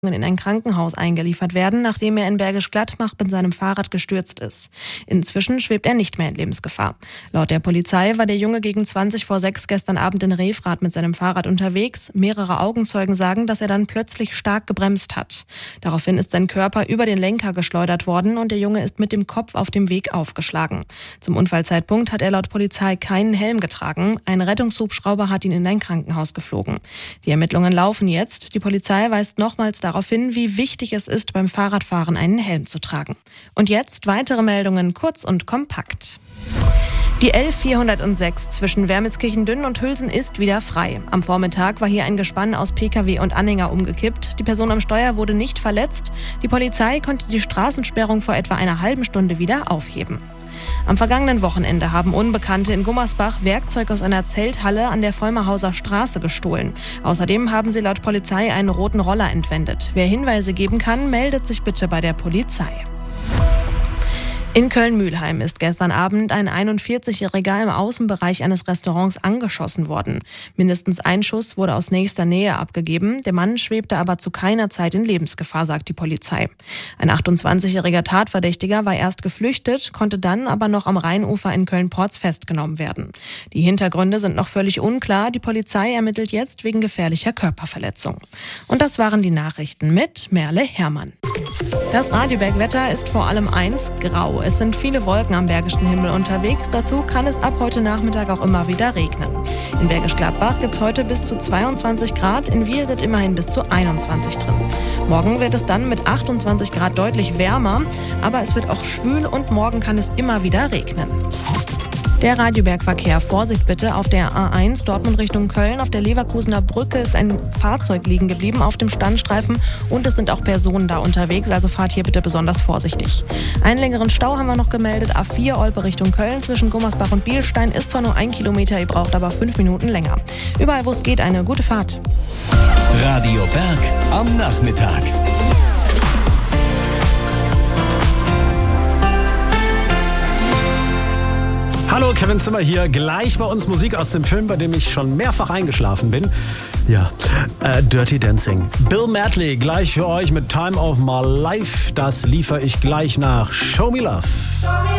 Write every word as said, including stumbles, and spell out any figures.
in ein Krankenhaus eingeliefert werden, nachdem er in Bergisch Gladbach mit seinem Fahrrad gestürzt ist. Inzwischen schwebt er nicht mehr in Lebensgefahr. Laut der Polizei war der Junge gegen zwanzig vor sechs gestern Abend in Refrath mit seinem Fahrrad unterwegs. Mehrere Augenzeugen sagen, dass er dann plötzlich stark gebremst hat. Daraufhin ist sein Körper über den Lenker geschleudert worden und der Junge ist mit dem Kopf auf dem Weg aufgeschlagen. Zum Unfallzeitpunkt hat er laut Polizei keinen Helm getragen. Ein Rettungshubschrauber hat ihn in ein Krankenhaus geflogen. Die Ermittlungen laufen jetzt. Die Polizei weist nochmals darauf hin, wie wichtig es ist, beim Fahrradfahren einen Helm zu tragen. Und jetzt weitere Meldungen, kurz und kompakt. Die L vierhundertsechs zwischen Wermelskirchen-Dünn und Hülsen ist wieder frei. Am Vormittag war hier ein Gespann aus P K W und Anhänger umgekippt. Die Person am Steuer wurde nicht verletzt. Die Polizei konnte die Straßensperrung vor etwa einer halben Stunde wieder aufheben. Am vergangenen Wochenende haben Unbekannte in Gummersbach Werkzeug aus einer Zelthalle an der Vollmerhauser Straße gestohlen. Außerdem haben sie laut Polizei einen roten Roller entwendet. Wer Hinweise geben kann, meldet sich bitte bei der Polizei. In Köln-Mühlheim ist gestern Abend ein einundvierzigjähriger im Außenbereich eines Restaurants angeschossen worden. Mindestens ein Schuss wurde aus nächster Nähe abgegeben. Der Mann schwebte aber zu keiner Zeit in Lebensgefahr, sagt die Polizei. Ein achtundzwanzigjähriger Tatverdächtiger war erst geflüchtet, konnte dann aber noch am Rheinufer in Köln-Porz festgenommen werden. Die Hintergründe sind noch völlig unklar. Die Polizei ermittelt jetzt wegen gefährlicher Körperverletzung. Und das waren die Nachrichten mit Merle Herrmann. Das Radioberg-Wetter ist vor allem eins, grau. Es sind viele Wolken am bergischen Himmel unterwegs. Dazu kann es ab heute Nachmittag auch immer wieder regnen. In Bergisch Gladbach gibt es heute bis zu zweiundzwanzig Grad, in Wiel sind immerhin bis zu einundzwanzig drin. Morgen wird es dann mit achtundzwanzig Grad deutlich wärmer, aber es wird auch schwül und morgen kann es immer wieder regnen. Der Radioberg-Verkehr. Vorsicht bitte auf der A eins Dortmund Richtung Köln. Auf der Leverkusener Brücke ist ein Fahrzeug liegen geblieben auf dem Standstreifen und es sind auch Personen da unterwegs, also fahrt hier bitte besonders vorsichtig. Einen längeren Stau haben wir noch gemeldet. A vier Olpe Richtung Köln zwischen Gummersbach und Bielstein ist zwar nur ein Kilometer, ihr braucht aber fünf Minuten länger. Überall, wo es geht, eine gute Fahrt. Radio Berg am Nachmittag. Hallo, Kevin Zimmer hier. Gleich bei uns Musik aus dem Film, bei dem ich schon mehrfach eingeschlafen bin. Ja, äh, Dirty Dancing. Bill Medley gleich für euch mit Time of My Life. Das liefere ich gleich nach Show Me Love.